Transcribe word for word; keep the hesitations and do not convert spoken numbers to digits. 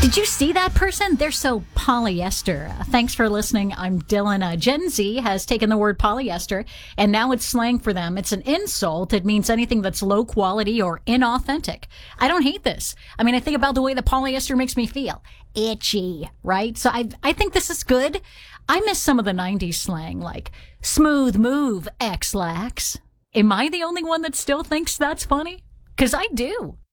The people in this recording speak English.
Did you see that person? They're so polyester. Uh, thanks for listening. I'm Dylan. Uh, Gen Z has taken the word polyester, and now it's slang for them. It's an insult. It means anything that's low quality or inauthentic. I don't hate this. I mean, I think about the way the polyester makes me feel. Itchy, right? So I, I think this is good. I miss some of the nineties slang, like smooth move, X-lax. Am I the only one that still thinks that's funny? Because I do.